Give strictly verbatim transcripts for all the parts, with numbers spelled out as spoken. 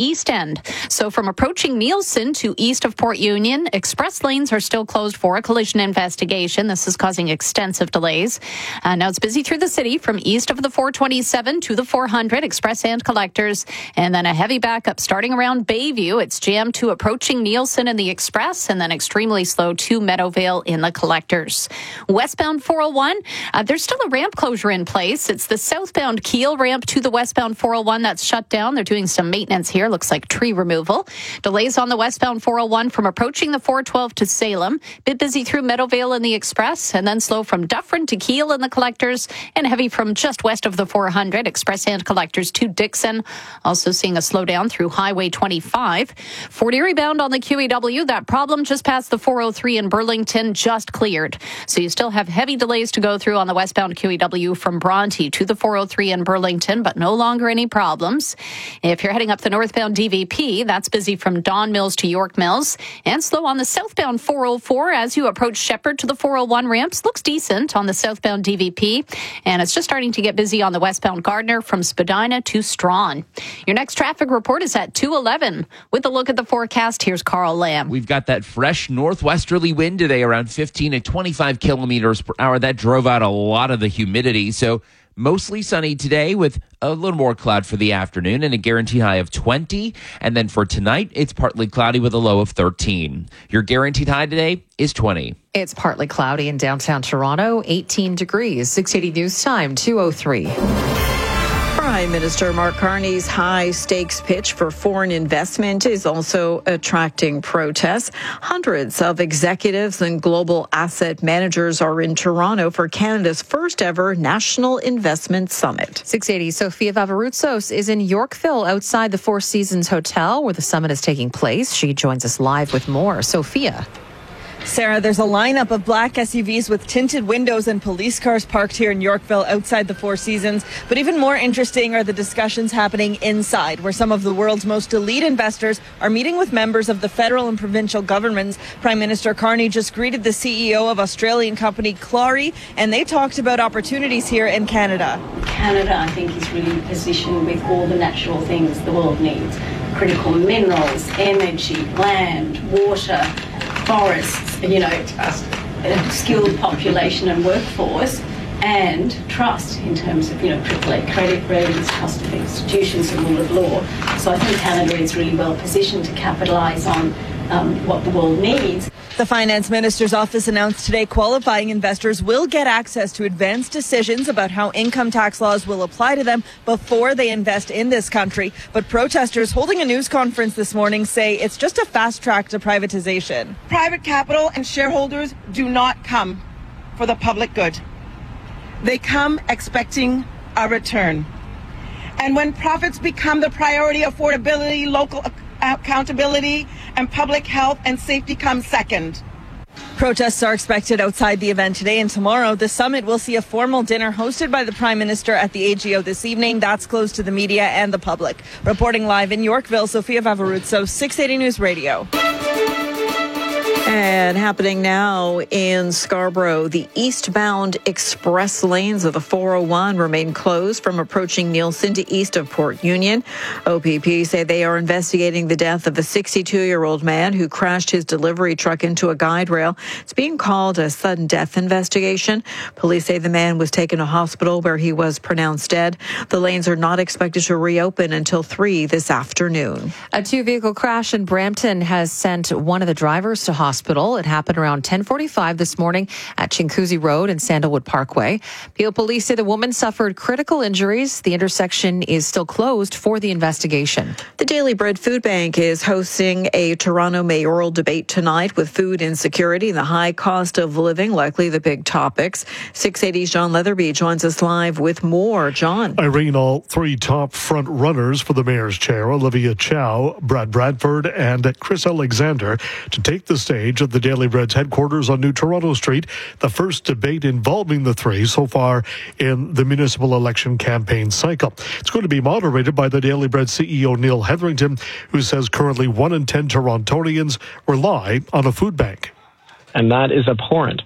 east end. So from approaching Nielsen to east of Port Union, express lanes are still closed for a collision investigation. This is causing extensive delays. Uh, now it's busy through the city from east of the four twenty-seven to the four hundred, express and collectors, and then a heavy backup starting around Bayview. It's jammed to approaching Nielsen in the express, and then extremely slow to Meadowvale in the collectors. Westbound four oh one, uh, there's still a ramp closure in place. It's the southbound Kiel ramp to the westbound four oh one that's shut down. They're doing some maintenance here. Looks like tree removal. Delays on the westbound four oh one from approaching the four twelve to Salem. Bit busy through Meadowvale in the express, and then slow from Dufferin to Kiel in the collectors, and heavy from just west of the four hundred, express and collectors to Dixon. Also seeing a slowdown through Highway twenty-five. Fort Erie bound on the Q E W. That problem just past the four oh three in Burlington just cleared. So you still have heavy delays to go through on the westbound Q E W from Bronte to the four oh three in Burlington, but no longer any problems. If you're heading up the northbound D V P, that's busy from Don Mills to York Mills, and slow on the southbound four oh four as you approach Shepherd to the four oh one ramps. Looks decent on the southbound D V P, and it's just starting to get busy on the westbound Gardner from Spadina to Strawn. Your next traffic report is at two eleven. With a look at the forecast, here's Carl Lamb. We've got that fresh northwesterly wind today, around fifteen to twenty-five kilometers per hour. That drove out a lot of the humidity. So mostly sunny today with a little more cloud for the afternoon and a guaranteed high of twenty. And then for tonight, it's partly cloudy with a low of thirteen. Your guaranteed high today is twenty. It's partly cloudy in downtown Toronto, eighteen degrees. six eighty News Time, two oh three. Prime Minister Mark Carney's high-stakes pitch for foreign investment is also attracting protests. Hundreds of executives and global asset managers are in Toronto for Canada's first-ever National Investment Summit. six eighty, Sofia Vavaroutsos is in Yorkville outside the Four Seasons Hotel where the summit is taking place. She joins us live with more. Sophia. Sarah, there's a lineup of black S U Vs with tinted windows and police cars parked here in Yorkville outside the Four Seasons. But even more interesting are the discussions happening inside, where some of the world's most elite investors are meeting with members of the federal and provincial governments. Prime Minister Carney just greeted the C E O of Australian company Clary, and they talked about opportunities here in Canada. Canada, I think, is really positioned with all the natural things the world needs. Critical minerals, energy, land, water, forests, you know, a skilled population and workforce, and trust in terms of, you know, triple A credit ratings, trust of institutions and rule of law. So I think Canada is really well positioned to capitalise on um, what the world needs. The Finance Minister's office announced today qualifying investors will get access to advanced decisions about how income tax laws will apply to them before they invest in this country. But protesters holding a news conference this morning say it's just a fast track to privatization. Private capital and shareholders do not come for the public good. They come expecting a return. And when profits become the priority, affordability, local accountability, and public health and safety come second. Protests are expected outside the event today and tomorrow. The summit will see a formal dinner hosted by the Prime Minister at the A G O this evening. That's closed to the media and the public. Reporting live in Yorkville, Sofia Vavaroutsos, six eighty News Radio. And happening now in Scarborough, the eastbound express lanes of the four oh one remain closed from approaching Nielsen to east of Port Union. O P P say they are investigating the death of a sixty-two-year-old man who crashed his delivery truck into a guide rail. It's being called a sudden death investigation. Police say the man was taken to hospital where he was pronounced dead. The lanes are not expected to reopen until three this afternoon. A two-vehicle crash in Brampton has sent one of the drivers to hospital. It happened around ten forty-five this morning at Chinguacousy Road and Sandalwood Parkway. Peel police say the woman suffered critical injuries. The intersection is still closed for the investigation. The Daily Bread Food Bank is hosting a Toronto mayoral debate tonight with food insecurity and the high cost of living, likely the big topics. six eighty's John Leatherby joins us live with more. John. Irene, all three top front runners for the mayor's chair, Olivia Chow, Brad Bradford, and Chris Alexander, to take the stage at the Daily Bread's headquarters on New Toronto Street, the first debate involving the three so far in the municipal election campaign cycle. It's going to be moderated by the Daily Bread C E O Neil Hetherington, who says currently one in ten Torontonians rely on a food bank. And that is abhorrent.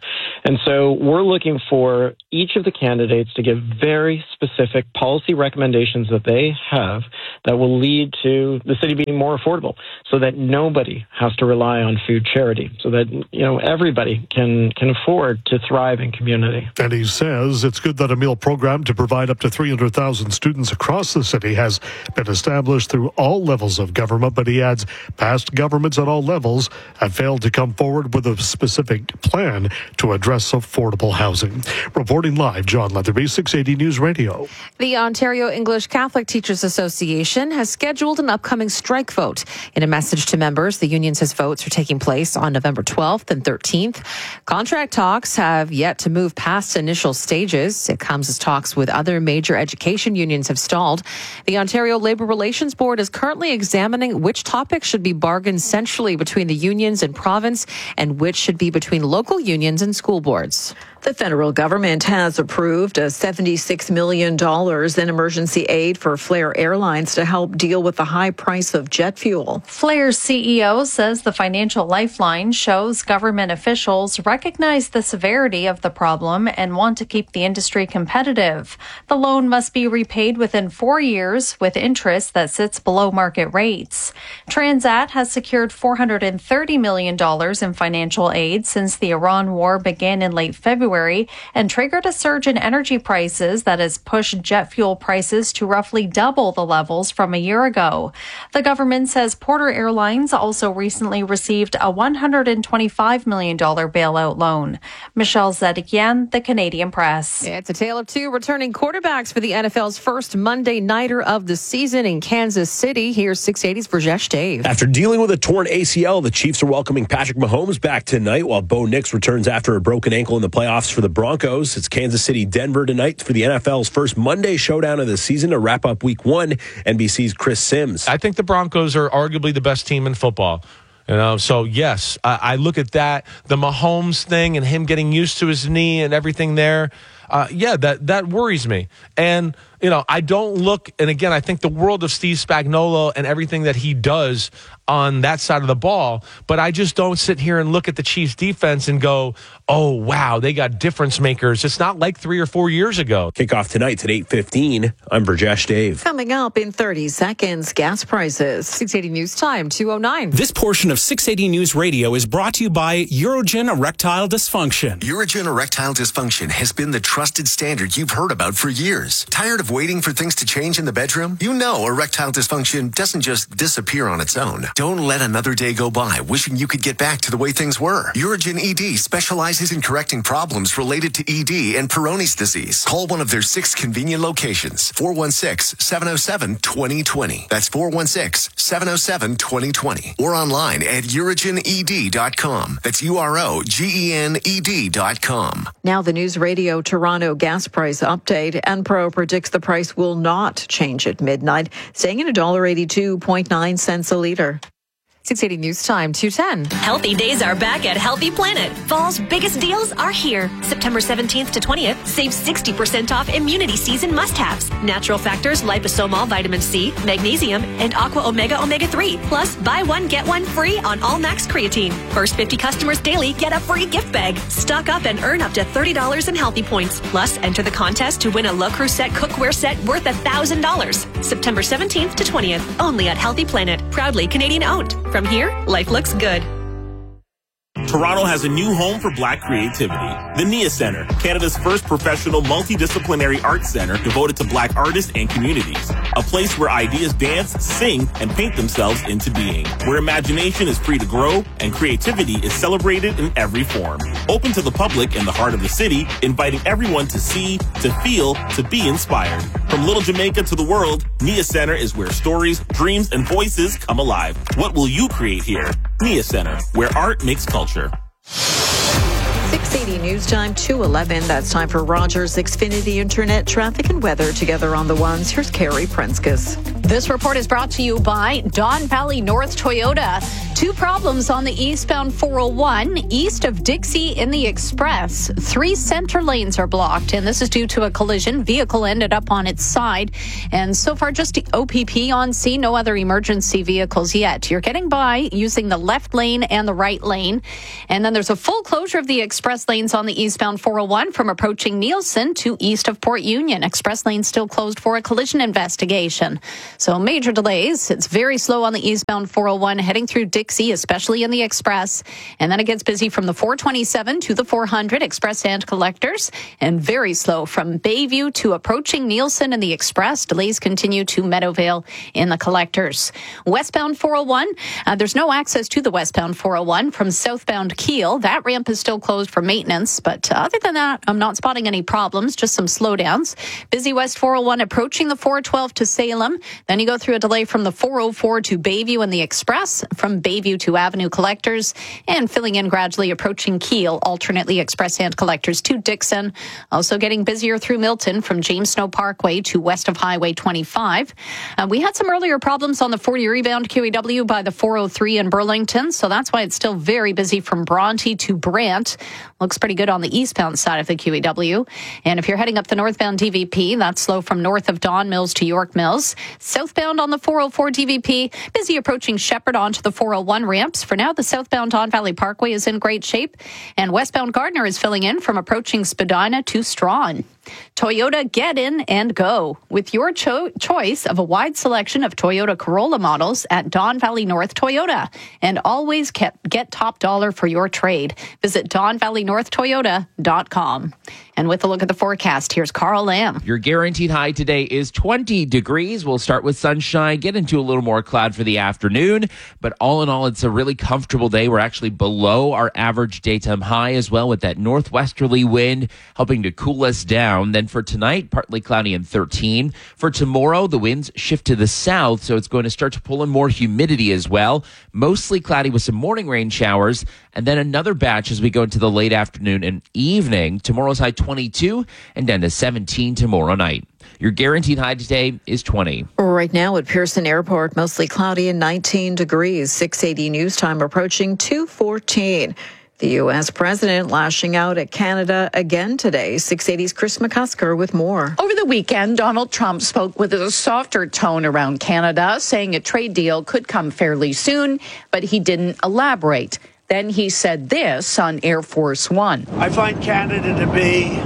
And so we're looking for each of the candidates to give very specific policy recommendations that they have that will lead to the city being more affordable, so that nobody has to rely on food charity, so that, you know, everybody can, can afford to thrive in community. And he says it's good that a meal program to provide up to three hundred thousand students across the city has been established through all levels of government, but he adds past governments at all levels have failed to come forward with a specific plan to address affordable housing. Reporting live, John Leatherby, six eighty News Radio. The Ontario English Catholic Teachers Association has scheduled an upcoming strike vote. In a message to members, the union says votes are taking place on November twelfth and thirteenth. Contract talks have yet to move past initial stages. It comes as talks with other major education unions have stalled. The Ontario Labour Relations Board is currently examining which topics should be bargained centrally between the unions and province and which should be between local unions and school boards. The federal government has approved a seventy-six million dollars in emergency aid for Flair Airlines to help deal with the high price of jet fuel. Flair's C E O says the financial lifeline shows government officials recognize the severity of the problem and want to keep the industry competitive. The loan must be repaid within four years with interest that sits below market rates. Transat has secured four hundred thirty million dollars in financial aid since the Iran war began in late February and triggered a surge in energy prices that has pushed jet fuel prices to roughly double the levels from a year ago. The government says Porter Airlines also recently received a one hundred twenty-five million dollars bailout loan. Michelle Zedekian, The Canadian Press. It's a tale of two returning quarterbacks for the N F L's first Monday nighter of the season in Kansas City. Here's six eighty's Burjesh Dave. After dealing with a torn A C L, the Chiefs are welcoming Patrick Mahomes back tonight, while Bo Nix returns after a broken ankle in the playoffs for the Broncos. It's Kansas City, Denver tonight for the N F L's first Monday showdown of the season to wrap up week one. N B C's Chris Sims. I think the Broncos are arguably the best team in football. You know, so yes, I, I look at that, the Mahomes thing and him getting used to his knee and everything there. Uh, yeah, that, that worries me. And, you know, I don't look, and again, I think the world of Steve Spagnuolo and everything that he does on that side of the ball, but I just don't sit here and look at the Chiefs defense and go, oh, wow, they got difference makers. It's not like three or four years ago. Kickoff tonight's at eight fifteen. I'm Burjesh Dave. Coming up in thirty seconds, gas prices. six eighty News Time, two oh nine. This portion of six eighty News Radio is brought to you by Urogen Erectile Dysfunction. Urogen Erectile Dysfunction has been the trusted standard you've heard about for years. Tired of waiting for things to change in the bedroom? You know erectile dysfunction doesn't just disappear on its own. Don't let another day go by wishing you could get back to the way things were. Urogen E D specializes in correcting problems related to E D and Peyronie's disease. Call one of their six convenient locations. four one six, seven oh seven, two oh two oh. That's four one six, seven oh seven, two oh two oh. Or online at urogen e d dot com. That's U R O G E N E D dot com. Now the News Radio Toronto gas price update. Enpro predicts the price will not change at midnight, staying at one dollar eighty-two point nine cents a litre. six eighty News Time, two ten. Healthy days are back at Healthy Planet. Fall's biggest deals are here. September seventeenth to twentieth, save sixty percent off immunity season must-haves. Natural factors, liposomal, vitamin C, magnesium, and aqua omega omega three. Plus, buy one, get one free on all Max Creatine. First fifty customers daily get a free gift bag. Stock up and earn up to thirty dollars in Healthy Points. Plus, enter the contest to win a Le Creuset cookware set worth one thousand dollars. September seventeenth to twentieth, only at Healthy Planet. Proudly Canadian owned. From here, life looks good. Toronto has a new home for Black creativity. The Nia Centre, Canada's first professional multidisciplinary arts center devoted to Black artists and communities. A place where ideas dance, sing, and paint themselves into being. Where imagination is free to grow and creativity is celebrated in every form. Open to the public in the heart of the city, inviting everyone to see, to feel, to be inspired. From Little Jamaica to the world, Nia Centre is where stories, dreams, and voices come alive. What will you create here? Nia Centre, where art makes culture. six eighty News Time, two eleven. That's time for Rogers Xfinity Internet traffic and weather together on the ones. Here's Carrie Prenskus. This report is brought to you by Don Valley North Toyota. Two problems on the eastbound four oh one, east of Dixie in the Express. Three center lanes are blocked, and this is due to a collision. Vehicle ended up on its side. And so far, just O P P on scene, no other emergency vehicles yet. You're getting by using the left lane and the right lane. And then there's a full closure of the express lanes on the eastbound four oh one from approaching Nielsen to east of Port Union. Express lanes still closed for a collision investigation. So major delays. It's very slow on the eastbound four oh one heading through Dixie, especially in the Express. And then it gets busy from the four twenty-seven to the four hundred Express and Collectors, and very slow from Bayview to approaching Nielsen in the Express. Delays continue to Meadowvale in the Collectors. Westbound four oh one, uh, there's no access to the westbound four oh one from southbound Kiel. That ramp is still closed for maintenance, but uh, other than that, I'm not spotting any problems, just some slowdowns. Busy West four oh one approaching the four twelve to Salem. Then you go through a delay from the four oh four to Bayview in the Express, from Bayview to Avenue Collectors, and filling in gradually approaching Kiel, alternately Express and Collectors to Dixon. Also getting busier through Milton from James Snow Parkway to west of Highway twenty-five. Uh, we had some earlier problems on the forty rebound Q E W by the four oh three in Burlington, so that's why it's still very busy from Bronte to Brant. Looks pretty good on the eastbound side of the Q E W. And if you're heading up the northbound D V P, that's slow from north of Don Mills to York Mills. Southbound on the four oh four D V P, busy approaching Shepherd onto the four oh one ramps. For now, the southbound Don Valley Parkway is in great shape, and westbound Gardner is filling in from approaching Spadina to Strawn. Toyota, get in and go with your cho- choice of a wide selection of Toyota Corolla models at Don Valley North Toyota. And always get, get top dollar for your trade. Visit don valley north toyota dot com. And with a look at the forecast, here's Carl Lamb. Your guaranteed high today is twenty degrees. We'll start with sunshine, get into a little more cloud for the afternoon. But all in all, it's a really comfortable day. We're actually below our average daytime high as well, with that northwesterly wind helping to cool us down. Then for tonight, partly cloudy and thirteen. For tomorrow, the winds shift to the south, so it's going to start to pull in more humidity as well. Mostly cloudy with some morning rain showers, and then another batch as we go into the late afternoon and evening. Tomorrow's high twenty-two and down to seventeen tomorrow night. Your guaranteed high today is twenty. Right now at Pearson Airport, mostly cloudy and nineteen degrees. six eighty news time approaching two fourteen. The U S president lashing out at Canada again today. six eighty's Chris McCusker with more. Over the weekend, Donald Trump spoke with a softer tone around Canada, saying a trade deal could come fairly soon, but he didn't elaborate. Then he said this on Air Force One. I find Canada to be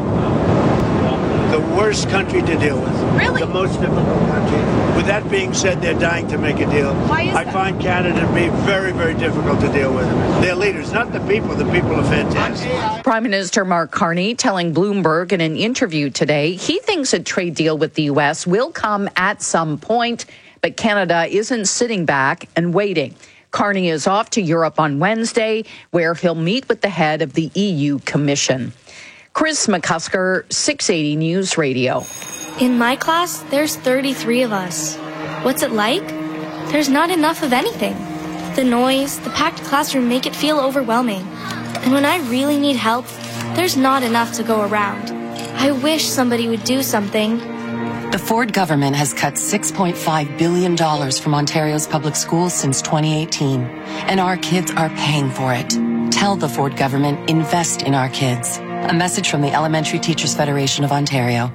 the worst country to deal with. Really? The most difficult country. With that being said, they're dying to make a deal. Why is I that? find Canada to be very, very difficult to deal with. Their leaders, not the people. The people are fantastic. Prime Minister Mark Carney telling Bloomberg in an interview today he thinks a trade deal with the U S will come at some point, but Canada isn't sitting back and waiting. Carney is off to Europe on Wednesday, where he'll meet with the head of the E U Commission. Chris McCusker, six eighty News Radio. In my class, there's thirty-three of us. What's it like? There's not enough of anything. The noise, the packed classroom make it feel overwhelming. And when I really need help, there's not enough to go around. I wish somebody would do something. The Ford government has cut six point five billion dollars from Ontario's public schools since twenty eighteen, and our kids are paying for it. Tell the Ford government, invest in our kids. A message from the Elementary Teachers Federation of Ontario.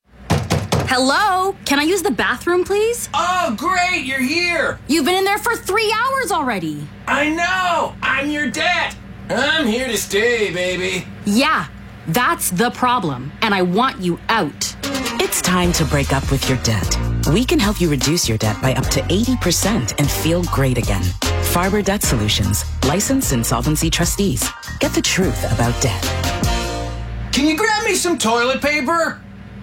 Hello? Can I use the bathroom, please? Oh, great, you're here. You've been in there for three hours already. I know. I'm your dad. I'm here to stay, baby. Yeah, that's the problem, and I want you out. It's time to break up with your debt. We can help you reduce your debt by up to eighty percent and feel great again. Farber Debt Solutions, licensed insolvency trustees. Get the truth about debt. Can you grab me some toilet paper?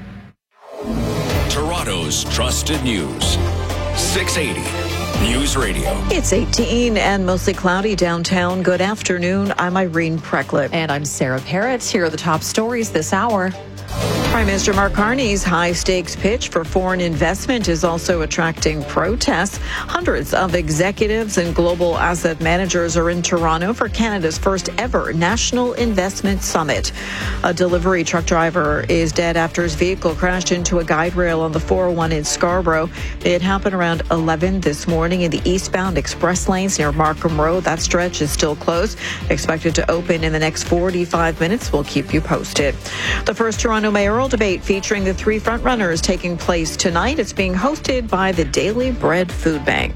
Toronto's trusted news. six eighty News Radio. It's eighteen and mostly cloudy downtown. Good afternoon. I'm Irene Precklip. And I'm Sarah Parrott. Here are the top stories this hour. Prime Minister Mark Carney's high-stakes pitch for foreign investment is also attracting protests. Hundreds of executives and global asset managers are in Toronto for Canada's first ever National Investment Summit. A delivery truck driver is dead after his vehicle crashed into a guide rail on the four oh one in Scarborough. It happened around eleven this morning in the eastbound express lanes near Markham Road. That stretch is still closed. Expected to open in the next forty-five minutes. We'll keep you posted. The first Toronto mayoral debate featuring the three frontrunners taking place tonight. It's being hosted by the Daily Bread Food Bank.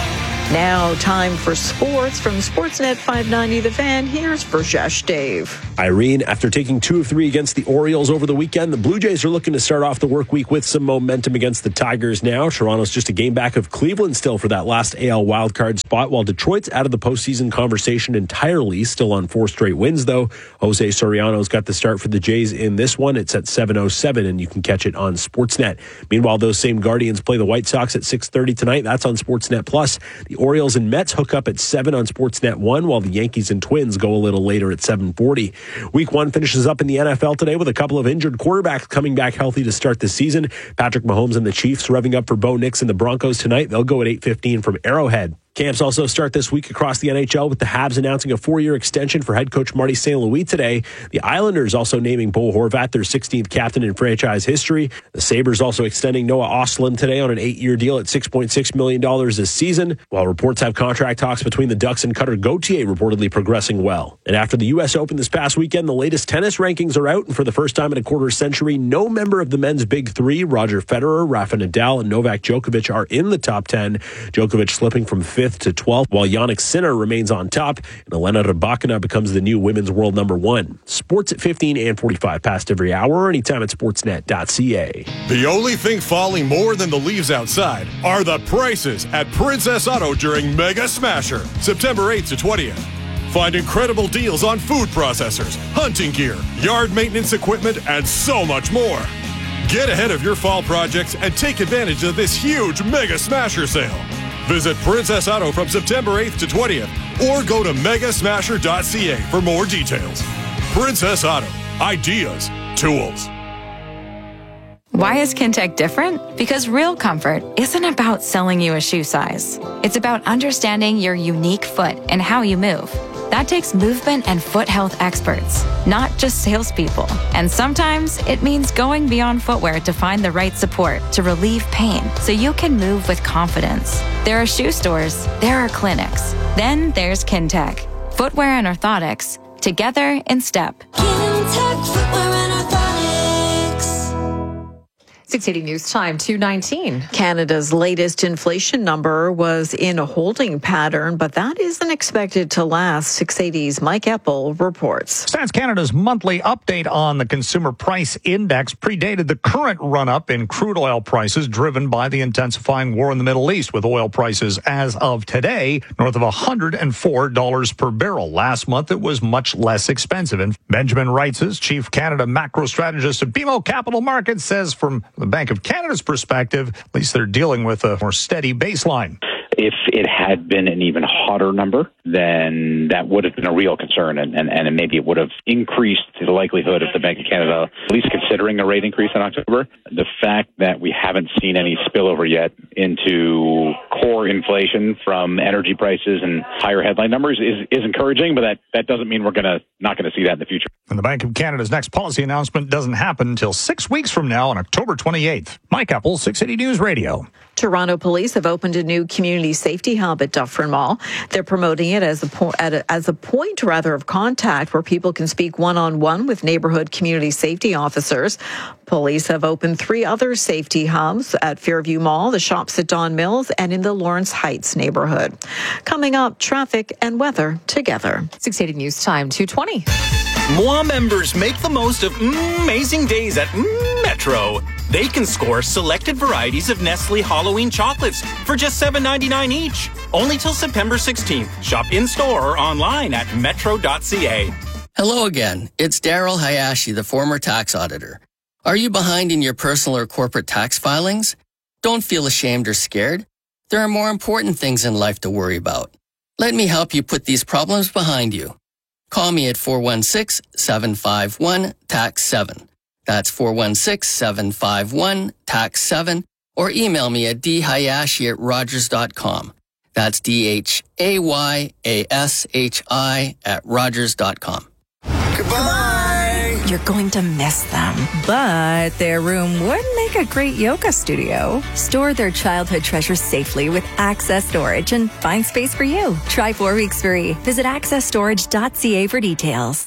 Now, time for sports from Sportsnet five ninety The Fan. Here's Vershesh Dave. Irene, after taking two of three against the Orioles over the weekend, the Blue Jays are looking to start off the work week with some momentum against the Tigers now. Toronto's just a game back of Cleveland still for that last A L wildcard spot, while Detroit's out of the postseason conversation entirely, still on four straight wins, though. Jose Soriano's got the start for the Jays in this one. It's at seven oh seven, and you can catch it on Sportsnet. Meanwhile, those same Guardians play the White Sox at six thirty tonight. That's on Sportsnet Plus. The Orioles and Mets hook up at seven on Sportsnet one, while the Yankees and Twins go a little later at seven forty. Week one finishes up in the N F L today with a couple of injured quarterbacks coming back healthy to start the season. Patrick Mahomes and the Chiefs revving up for Bo Nix and the Broncos tonight. They'll go at eight fifteen from Arrowhead. Camps also start this week across the N H L with the Habs announcing a four-year extension for head coach Marty Saint Louis today. The Islanders also naming Bo Horvat their sixteenth captain in franchise history. The Sabres also extending Noah Ostlund today on an eight-year deal at six point six million dollars this season, while reports have contract talks between the Ducks and Cutter Gauthier reportedly progressing well. And after the U S Open this past weekend, the latest tennis rankings are out, and for the first time in a quarter century, no member of the men's Big Three, Roger Federer, Rafa Nadal, and Novak Djokovic, are in the top ten. Djokovic slipping from fifth to twelfth, while Jannik Sinner remains on top, and Elena Rybakina becomes the new women's world number one. Sports at fifteen and forty-five past every hour, or anytime at sportsnet dot c a. The only thing falling more than the leaves outside are the prices at Princess Auto during Mega Smasher, September eighth to twentieth. Find incredible deals on food processors, hunting gear, yard maintenance equipment, and so much more. Get ahead of your fall projects and take advantage of this huge Mega Smasher sale. Visit Princess Auto from September eighth to twentieth or go to mega smasher dot c a for more details. Princess Auto. Ideas. Tools. Why is Kintec different? Because real comfort isn't about selling you a shoe size. It's about understanding your unique foot and how you move. That takes movement and foot health experts, not just salespeople. And sometimes it means going beyond footwear to find the right support to relieve pain so you can move with confidence. There are shoe stores, there are clinics. Then there's Kintec. Footwear and orthotics, together in step. Kintec Footwear and Orthotics. six eighty News Time, two nineteen. Canada's latest inflation number was in a holding pattern, but that isn't expected to last. six eighty's Mike Eppel reports. Stats Canada's monthly update on the Consumer Price Index predated the current run-up in crude oil prices driven by the intensifying war in the Middle East, with oil prices as of today north of one hundred four dollars per barrel. Last month, it was much less expensive. And Benjamin Reitzes, Chief Canada Macro Strategist at B M O Capital Markets, says from the Bank of Canada's perspective, at least they're dealing with a more steady baseline. If it had been an even hotter number, then that would have been a real concern, and, and, and maybe it would have increased the likelihood of the Bank of Canada at least considering a rate increase in October. The fact that we haven't seen any spillover yet into core inflation from energy prices and higher headline numbers is, is encouraging, but that, that doesn't mean we're gonna not going to see that in the future. And the Bank of Canada's next policy announcement doesn't happen until six weeks from now on October twenty-eighth. Mike Eppel, six eighty News Radio. Toronto police have opened a new community safety hub at Dufferin Mall. They're promoting it as a, po- at a, as a point rather of contact where people can speak one-on-one with neighborhood community safety officers. Police have opened three other safety hubs at Fairview Mall, the shops at Don Mills, and in the Lawrence Heights neighborhood. Coming up, traffic and weather together. six eighty News Time, two twenty. M O A members make the most of amazing days at Metro. They can score selected varieties of Nestle Halloween chocolates for just seven ninety-nine each. Only till September sixteenth. Shop in-store or online at metro dot c a. Hello again. It's Daryl Hayashi, the former tax auditor. Are you behind in your personal or corporate tax filings? Don't feel ashamed or scared. There are more important things in life to worry about. Let me help you put these problems behind you. Call me at four one six, seven five one, T A X seven. That's four one six, seven five one, T A X seven, or email me at d hayashi at rogers dot com. That's D H A Y A S H I at rogers dot com. Goodbye! You're going to miss them, but their room would make a great yoga studio. Store their childhood treasures safely with Access Storage and find space for you. Try four weeks free. Visit access storage dot c a for details.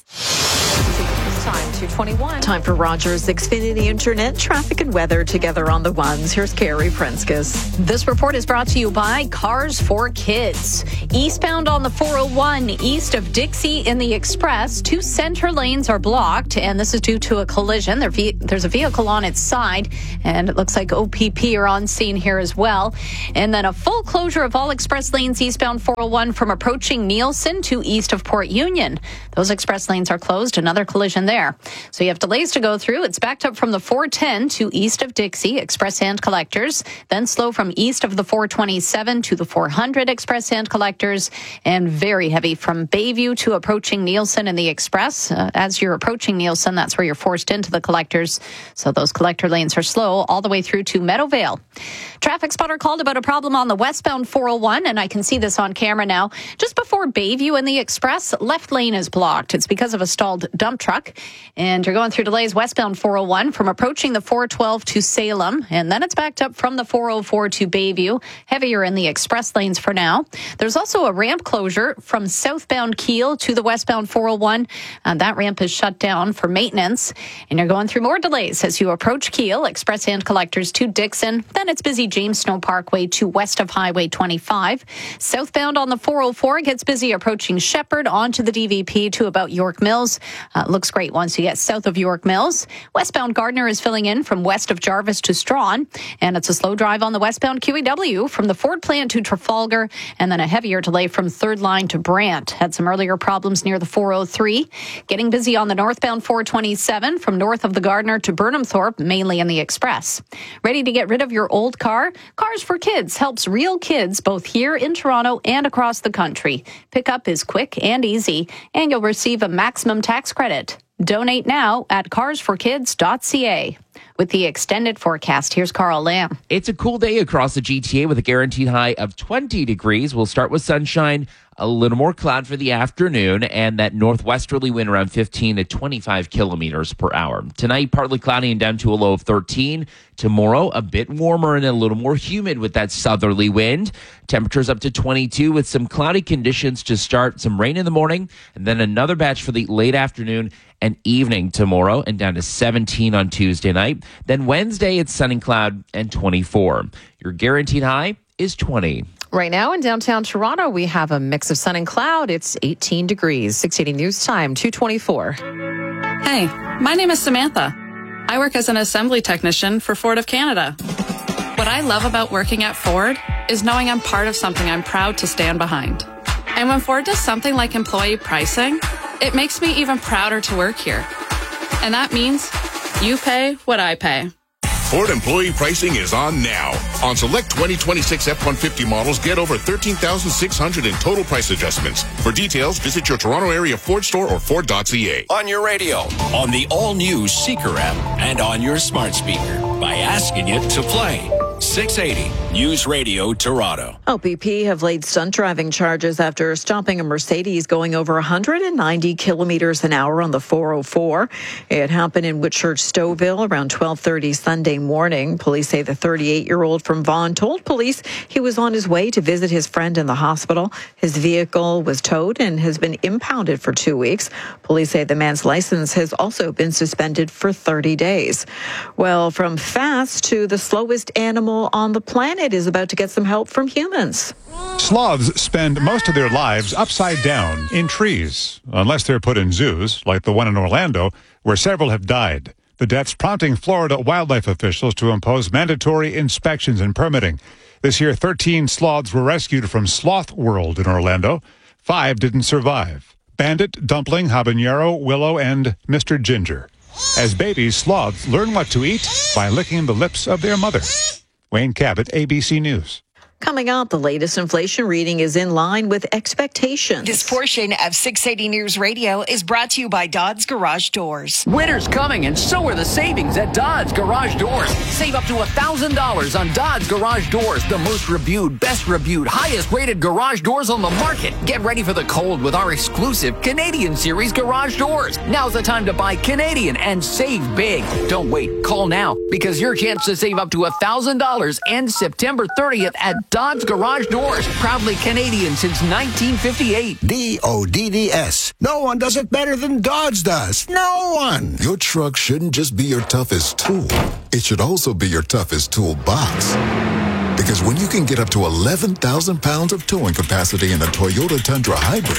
Time two twenty-one. Time for Rogers Xfinity Internet, traffic and weather together on the ones. Here's Carrie Prenskus. This report is brought to you by Cars for Kids. Eastbound on the four oh one, east of Dixie in the Express, two center lanes are blocked, and this is due to a collision. There ve- there's a vehicle on its side, and it looks like O P P are on scene here as well. And then a full closure of all express lanes eastbound four oh one from approaching Nielsen to east of Port Union. Those express lanes are closed. Another collision there. So you have delays to go through. It's backed up from the four ten to east of Dixie, express and collectors. Then slow from east of the four twenty-seven to the four hundred, express and collectors. And very heavy from Bayview to approaching Nielsen in the express. Uh, as you're approaching Nielsen, that's where you're forced into the collectors. So those collector lanes are slow all the way through to Meadowvale. Traffic spotter called about a problem on the westbound four oh one, and I can see this on camera now. Just before Bayview in the express, left lane is blocked. It's because of a stalled dump truck. And you're going through delays westbound four oh one from approaching the four twelve to Salem. And then it's backed up from the four oh four to Bayview. Heavier in the express lanes for now. There's also a ramp closure from southbound Kiel to the westbound four oh one. Uh, that ramp is shut down for maintenance. And you're going through more delays as you approach Kiel, express and collectors to Dixon. Then it's busy James Snow Parkway to west of Highway twenty-five. Southbound on the four oh four gets busy approaching Shepherd onto the D V P to about York Mills. Uh, looks great once you get south of York Mills. Westbound Gardner is filling in from west of Jarvis to Strawn. And it's a slow drive on the westbound Q E W from the Ford plant to Trafalgar. And then a heavier delay from third line to Brant. Had some earlier problems near the four oh three. Getting busy on the northbound four twenty-seven from north of the Gardner to Burnhamthorpe, mainly in the express. Ready to get rid of your old car? Cars for Kids helps real kids both here in Toronto and across the country. Pickup is quick and easy, and you'll receive a maximum tax credit. Donate now at cars for kids dot c a. With the extended forecast, here's Carl Lamb. It's a cool day across the G T A with a guaranteed high of twenty degrees. We'll start with sunshine, a little more cloud for the afternoon, and that northwesterly wind around fifteen to twenty-five kilometers per hour. Tonight, partly cloudy and down to a low of thirteen. Tomorrow, a bit warmer and a little more humid with that southerly wind. Temperatures up to twenty-two with some cloudy conditions to start. Some rain in the morning, and then another batch for the late afternoon and evening tomorrow, and down to seventeen on Tuesday night. Then Wednesday, it's sunny cloud and twenty-four. Your guaranteed high is twenty. Right now in downtown Toronto, we have a mix of sun and cloud. It's eighteen degrees. six eighty News Time, two twenty-four. Hey, my name is Samantha. I work as an assembly technician for Ford of Canada. What I love about working at Ford is knowing I'm part of something I'm proud to stand behind. And when Ford does something like employee pricing, it makes me even prouder to work here. And that means you pay what I pay. Ford employee pricing is on now. On select twenty twenty-six F one fifty models, get over thirteen thousand six hundred in total price adjustments. For details, visit your Toronto area Ford store or Ford dot c a. On your radio, on the all-new Seeker app, and on your smart speaker by asking it to play. six eighty News Radio Toronto. O P P have laid stunt driving charges after stopping a Mercedes going over one hundred ninety kilometers an hour on the four oh four. It happened in Whitchurch Stouffville around twelve thirty Sunday morning. Police say the thirty-eight-year-old from Vaughan told police he was on his way to visit his friend in the hospital. His vehicle was towed and has been impounded for two weeks. Police say the man's license has also been suspended for thirty days. Well, from fast to the slowest animal on the planet is about to get some help from humans. Sloths spend most of their lives upside down in trees, unless they're put in zoos, like the one in Orlando, where several have died. The deaths prompting Florida wildlife officials to impose mandatory inspections and permitting. This year, thirteen sloths were rescued from Sloth World in Orlando. Five didn't survive. Bandit, Dumpling, Habanero, Willow, and Mister Ginger. As babies, sloths learn what to eat by licking the lips of their mother. Wayne Cabot, A B C News. Coming up, the latest inflation reading is in line with expectations. This portion of six eighty News Radio is brought to you by Dodds Garage Doors. Winter's coming, and so are the savings at Dodds Garage Doors. Save up to one thousand dollars on Dodds Garage Doors, the most reviewed, best reviewed, highest rated garage doors on the market. Get ready for the cold with our exclusive Canadian Series garage doors. Now's the time to buy Canadian and save big. Don't wait. Call now, because your chance to save up to one thousand dollars ends September thirtieth at Dodds Garage Doors. Proudly Canadian since nineteen fifty-eight. D O D D S. No one does it better than Dodge does. No one. Your truck shouldn't just be your toughest tool. It should also be your toughest toolbox. Because when you can get up to eleven thousand pounds of towing capacity in a Toyota Tundra Hybrid,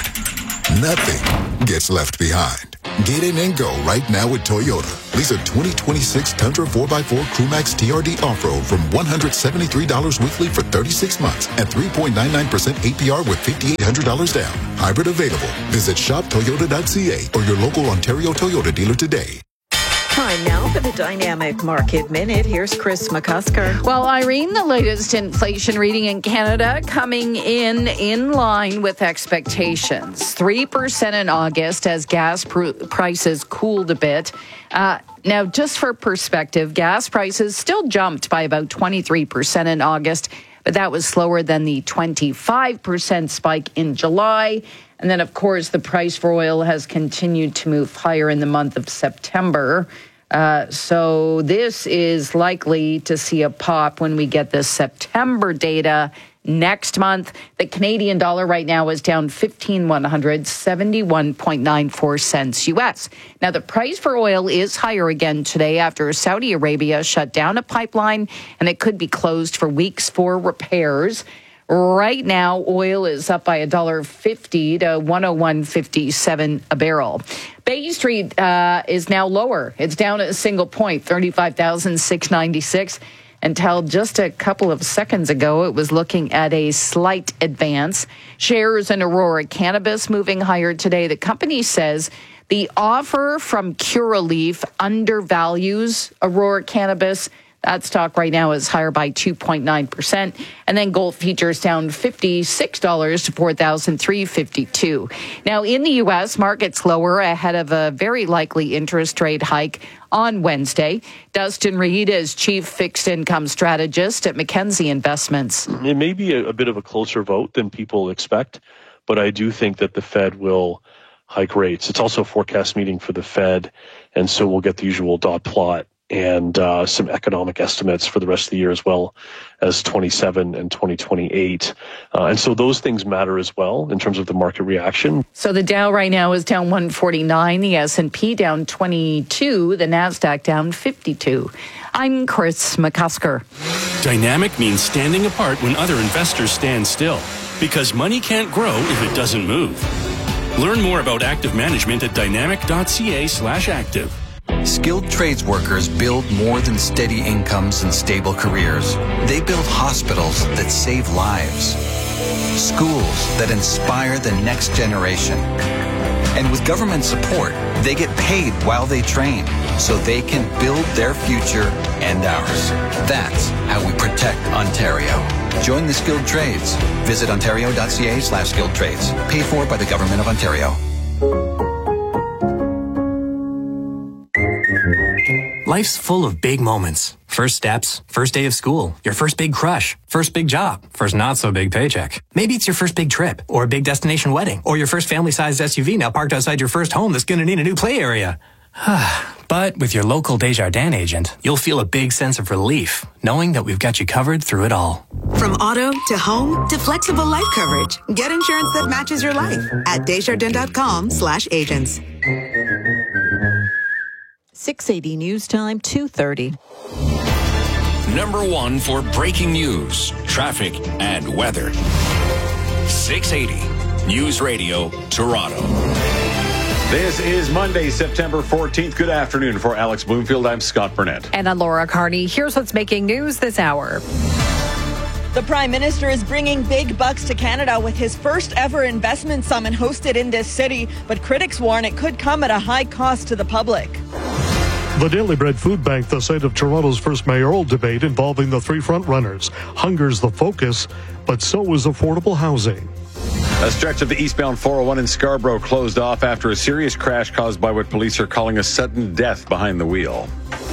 nothing gets left behind. Get in and go right now with Toyota. Lease a twenty twenty-six Tundra four by four Crewmax T R D Off-Road from one hundred seventy-three dollars weekly for thirty-six months at three point nine nine percent A P R with five thousand eight hundred dollars down. Hybrid available. Visit shop toyota dot c a or your local Ontario Toyota dealer today. Time now for the Dynamic Market Minute. Here's Chris McCusker. Well, Irene, the latest inflation reading in Canada coming in in line with expectations. three percent in August as gas pr- prices cooled a bit. Uh, now, just for perspective, gas prices still jumped by about twenty-three percent in August, but that was slower than the twenty-five percent spike in July. And then, of course, the price for oil has continued to move higher in the month of September. Uh, so this is likely to see a pop when we get the September data next month. The Canadian dollar right now is down fifteen one hundred, seventy-one point nine four cents U S. Now, the price for oil is higher again today after Saudi Arabia shut down a pipeline, and it could be closed for weeks for repairs. Right now, oil is up by one dollar fifty to one oh one fifty-seven a barrel. Bay Street uh, is now lower. It's down a single point, thirty-five thousand six hundred ninety-six. Until just a couple of seconds ago, it was looking at a slight advance. Shares in Aurora Cannabis moving higher today. The company says the offer from Curaleaf undervalues Aurora Cannabis. That stock right now is higher by two point nine percent. And then gold futures down fifty-six dollars to four thousand three hundred fifty-two dollars. Now, in the U S, markets lower ahead of a very likely interest rate hike on Wednesday. Dustin Reed is chief fixed income strategist at Mackenzie Investments. It may be a, a bit of a closer vote than people expect, but I do think that the Fed will hike rates. It's also a forecast meeting for the Fed, and so we'll get the usual dot plot and uh, some economic estimates for the rest of the year, as well as twenty-seven and twenty twenty-eight. Uh, and so those things matter as well in terms of the market reaction. So the Dow right now is down one forty-nine, the S and P down twenty-two, the NASDAQ down fifty-two. I'm Chris McCusker. Dynamic means standing apart when other investors stand still, because money can't grow if it doesn't move. Learn more about active management at dynamic.ca slash active. Skilled trades workers build more than steady incomes and stable careers. They build hospitals that save lives, schools that inspire the next generation. And with government support, they get paid while they train, so they can build their future and ours. That's how we protect Ontario. Join the skilled trades. Visit ontario.ca slash skilled trades. Paid for by the Government of Ontario. Life's full of big moments. First steps, first day of school, your first big crush, first big job, first not so big paycheck. Maybe it's your first big trip, or a big destination wedding, or your first family-sized S U V now parked outside your first home that's going to need a new play area. But with your local Desjardins agent, you'll feel a big sense of relief, knowing that we've got you covered through it all. From auto to home to flexible life coverage, get insurance that matches your life at desjardins.com slash agents. six eighty News Time, two thirty. Number one for breaking news, traffic, and weather. six eighty News Radio, Toronto. This is Monday, September fourteenth. Good afternoon. For Alex Bloomfield, I'm Scott Burnett. And I'm Laura Carney. Here's what's making news this hour. The Prime Minister is bringing big bucks to Canada with his first ever investment summit hosted in this city, but critics warn it could come at a high cost to the public. The Daily Bread Food Bank, the site of Toronto's first mayoral debate involving the three frontrunners. Hunger's the focus, but so is affordable housing. A stretch of the eastbound four oh one in Scarborough closed off after a serious crash caused by what police are calling a sudden death behind the wheel.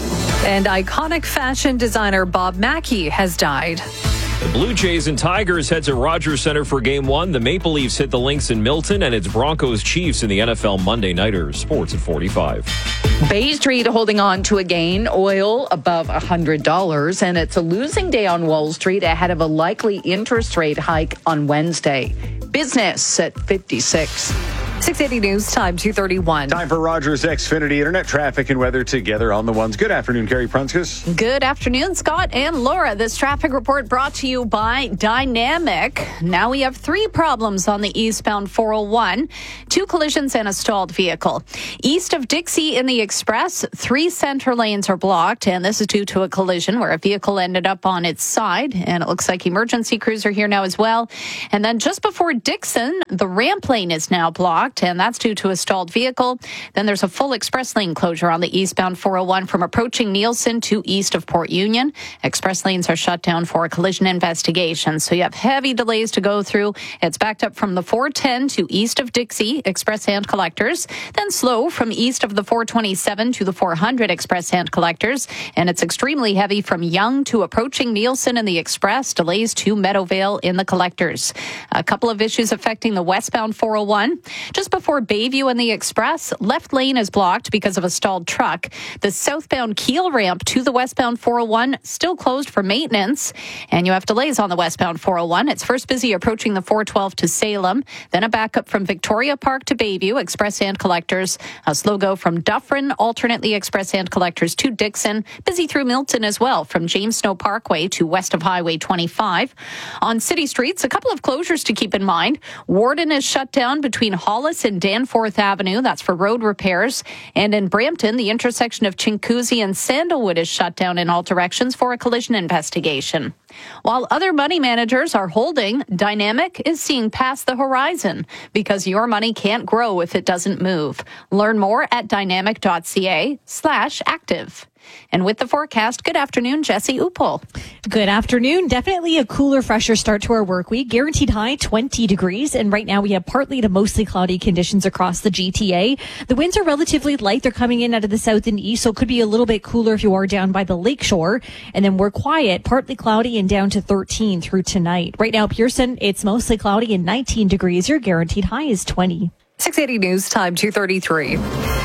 And iconic fashion designer Bob Mackie has died. The Blue Jays and Tigers head to Rogers Center for Game one. The Maple Leafs hit the Lynx in Milton, and it's Broncos Chiefs in the N F L Monday Nighters. Sports at forty-five. Bay Street holding on to a gain. Oil above one hundred dollars, and it's a losing day on Wall Street ahead of a likely interest rate hike on Wednesday. Business at fifty-six. six eighty News Time, two thirty-one. Time for Rogers Xfinity Internet traffic and weather together on the ones. Good afternoon, Carrie Prunskis. Good afternoon, Scott and Laura. This traffic report brought to you by Dynamic. Now we have three problems on the eastbound four oh one. Two collisions and a stalled vehicle. East of Dixie in the Express, three center lanes are blocked, and this is due to a collision where a vehicle ended up on its side, and it looks like emergency crews are here now as well. And then just before Dixon, the ramp lane is now blocked, and that's due to a stalled vehicle. Then there's a full express lane closure on the eastbound four oh one from approaching Nielsen to east of Port Union. Express lanes are shut down for a collision investigation, so you have heavy delays to go through. It's backed up from the four ten to east of Dixie, express and collectors, then slow from east of the four twenty-seven to the four hundred express and collectors, and it's extremely heavy from Yonge to approaching Nielsen in the express, delays to Meadowvale in the collectors. A couple of issues affecting the westbound four oh one. Just before Bayview in the express, left lane is blocked because of a stalled truck. The southbound Keel ramp to the westbound four oh one still closed for maintenance, and you have delays on the westbound four oh one. It's first busy approaching the four twelve to Salem, then a backup from Victoria Park to Bayview, express and collectors. A slow go from Dufferin, alternately express and collectors to Dixon. Busy through Milton as well, from James Snow Parkway to west of Highway twenty-five. On city streets, a couple of closures to keep in mind. Warden is shut down between Hollis and Danforth Avenue. That's for road repairs. And in Brampton, the intersection of Chincoosy and Sandalwood is shut down in all directions for a collision investigation. While other money managers are holding, Dynamic is seeing past the horizon because your money can't grow if it doesn't move. Learn more at dynamic.ca slash active. And with the forecast, good afternoon, Jesse Upol. Good afternoon. Definitely a cooler, fresher start to our work week. Guaranteed high twenty degrees. And right now we have partly to mostly cloudy conditions across the G T A. The winds are relatively light. They're coming in out of the south and east, so it could be a little bit cooler if you are down by the lakeshore. And then we're quiet, partly cloudy and down to thirteen through tonight. Right now, Pearson, it's mostly cloudy and nineteen degrees. Your guaranteed high is twenty. six eighty News Time, two thirty-three.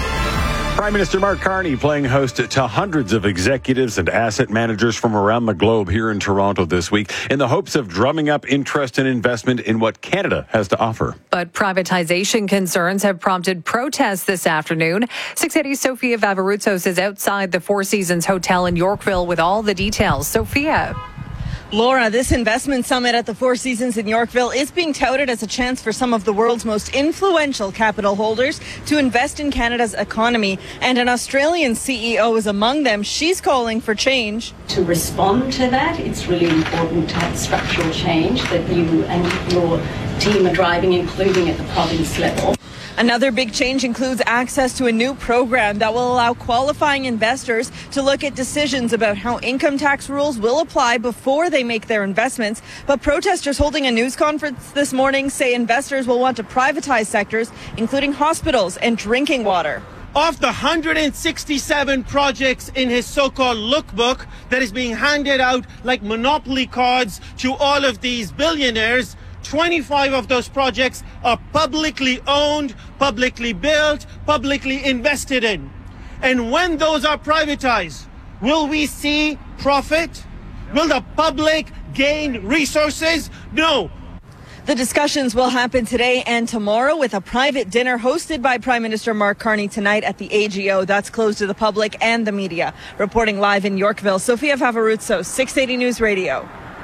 Prime Minister Mark Carney playing host to hundreds of executives and asset managers from around the globe here in Toronto this week in the hopes of drumming up interest and investment in what Canada has to offer. But privatization concerns have prompted protests this afternoon. six eighty's Sophia Vavarutsos is outside the Four Seasons Hotel in Yorkville with all the details. Sophia. Laura, this investment summit at the Four Seasons in Yorkville is being touted as a chance for some of the world's most influential capital holders to invest in Canada's economy. And an Australian C E O is among them. She's calling for change. To respond to that, it's really important to have structural change that you and your team are driving, including at the province level. Another big change includes access to a new program that will allow qualifying investors to look at decisions about how income tax rules will apply before they make their investments. But protesters holding a news conference this morning say investors will want to privatize sectors, including hospitals and drinking water. Of the one hundred sixty-seven projects in his so-called lookbook that is being handed out like monopoly cards to all of these billionaires, twenty-five of those projects are publicly owned, publicly built, publicly invested in. And when those are privatized, will we see profit? Will the public gain resources? No. The discussions will happen today and tomorrow with a private dinner hosted by Prime Minister Mark Carney tonight at the A G O. That's closed to the public and the media. Reporting live in Yorkville, Sophia Vavarutsos, six eighty News Radio.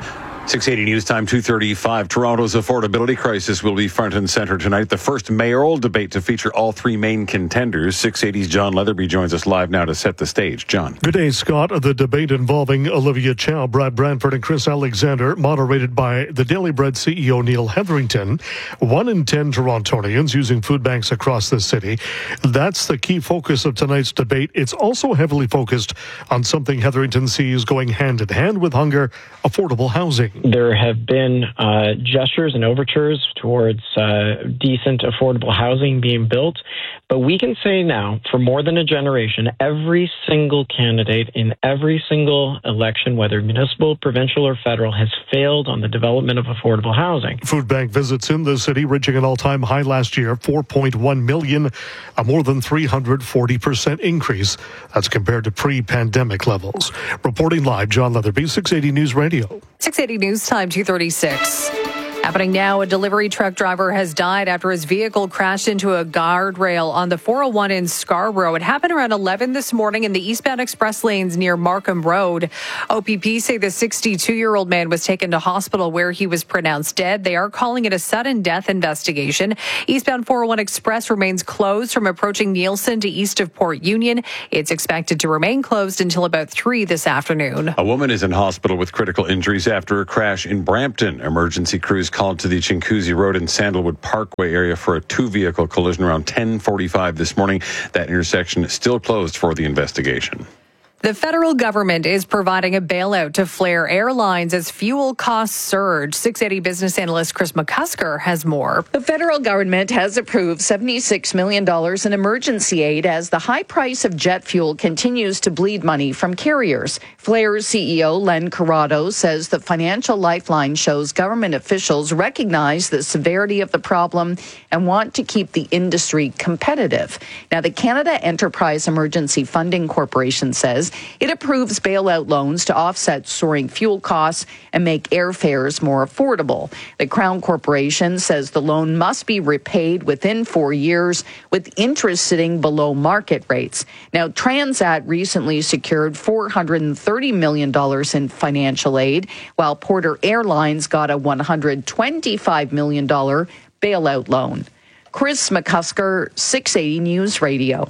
six eighty News Time, two thirty-five. Toronto's affordability crisis will be front and center tonight. The first mayoral debate to feature all three main contenders. six eighty's John Leatherby joins us live now to set the stage. John. Good day, Scott. The debate involving Olivia Chow, Brad Brantford, and Chris Alexander, moderated by the Daily Bread C E O Neil Hetherington. One in ten Torontonians using food banks across the city. That's the key focus of tonight's debate. It's also heavily focused on something Hetherington sees going hand in hand with hunger: affordable housing. There have been uh, gestures and overtures towards uh, decent, affordable housing being built. But we can say now, for more than a generation, every single candidate in every single election, whether municipal, provincial, or federal, has failed on the development of affordable housing. Food bank visits in the city reaching an all-time high last year, four point one million, a more than three hundred forty percent increase. That's compared to pre-pandemic levels. Reporting live, John Leatherby, six eighty News Radio. six eighty News Time, two thirty-six. Happening now, a delivery truck driver has died after his vehicle crashed into a guardrail on the four oh one in Scarborough. It happened around eleven this morning in the eastbound express lanes near Markham Road. O P P say the sixty-two-year-old man was taken to hospital where he was pronounced dead. They are calling it a sudden death investigation. Eastbound four oh one Express remains closed from approaching Nielsen to east of Port Union. It's expected to remain closed until about three this afternoon. A woman is in hospital with critical injuries after a crash in Brampton. Emergency crews called to the Chinguacousy Road and Sandalwood Parkway area for a two-vehicle collision around ten forty-five this morning. That intersection is still closed for the investigation. The federal government is providing a bailout to Flair Airlines as fuel costs surge. six eighty business analyst Chris McCusker has more. The federal government has approved seventy-six million dollars in emergency aid as the high price of jet fuel continues to bleed money from carriers. Flair's C E O Len Corrado says the financial lifeline shows government officials recognize the severity of the problem and want to keep the industry competitive. Now, the Canada Enterprise Emergency Funding Corporation says it approves bailout loans to offset soaring fuel costs and make airfares more affordable. The Crown Corporation says the loan must be repaid within four years, with interest sitting below market rates. Now, Transat recently secured four hundred thirty million dollars in financial aid, while Porter Airlines got a one hundred twenty-five million dollars bailout loan. Chris McCusker, six eighty News Radio.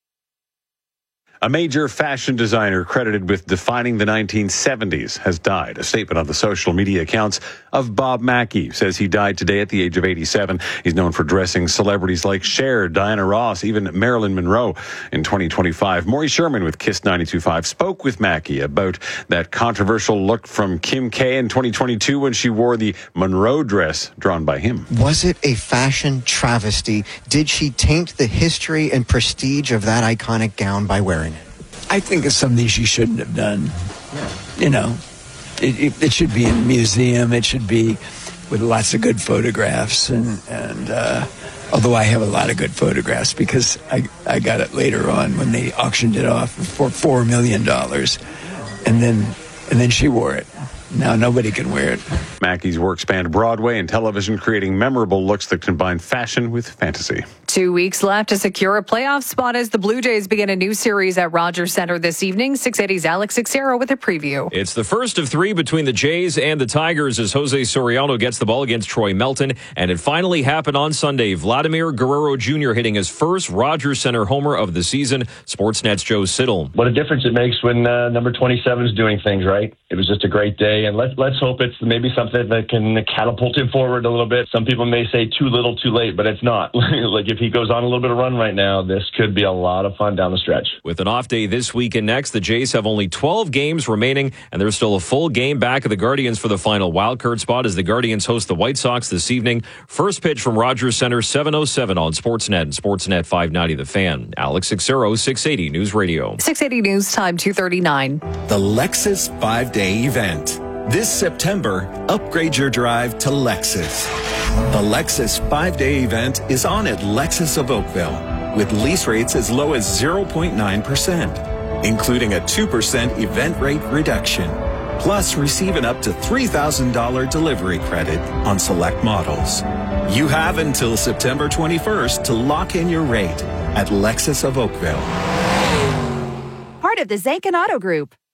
A major fashion designer credited with defining the nineteen seventies has died. A statement on the social media accounts of Bob Mackie says he died today at the age of eighty-seven. He's known for dressing celebrities like Cher, Diana Ross, even Marilyn Monroe. In twenty twenty-five, Maury Sherman with Kiss ninety-two point five spoke with Mackie about that controversial look from Kim K in twenty twenty-two when she wore the Monroe dress drawn by him. Was it a fashion travesty? Did she taint the history and prestige of that iconic gown by wearing it? I think it's something she shouldn't have done. Yeah. You know, it, it, it should be in a museum. It should be with lots of good photographs. And, and uh, although I have a lot of good photographs because I, I got it later on when they auctioned it off for four million dollars. And then, and then she wore it. Now nobody can wear it. Mackie's work spanned Broadway and television, creating memorable looks that combine fashion with fantasy. Two weeks left to secure a playoff spot as the Blue Jays begin a new series at Rogers Centre this evening. six eighty's Alex Xero with a preview. It's the first of three between the Jays and the Tigers as Jose Soriano gets the ball against Troy Melton. And it finally happened on Sunday. Vladimir Guerrero Junior hitting his first Rogers Centre homer of the season. Sportsnet's Joe Siddle. What a difference it makes when uh, number twenty-seven is doing things right. It was just a great day, and let, let's hope it's maybe something that can catapult him forward a little bit. Some people may say too little, too late, but it's not. Like if he goes on a little bit of run right now, this could be a lot of fun down the stretch. With an off day this week and next, the Jays have only twelve games remaining, and there's still a full game back of the Guardians for the final wildcard spot as the Guardians host the White Sox this evening. First pitch from Rogers Centre, seven oh seven on Sportsnet and Sportsnet five ninety The Fan. Alex Xero, six eighty News Radio. six eighty News Time, two thirty-nine. The Lexus five-day event. This September, upgrade your drive to Lexus. The Lexus five-day event is on at Lexus of Oakville with lease rates as low as zero point nine percent, including a two percent event rate reduction. Plus, receive an up to three thousand dollars delivery credit on select models. You have until September twenty-first to lock in your rate at Lexus of Oakville. Part of the Zankin Auto Group.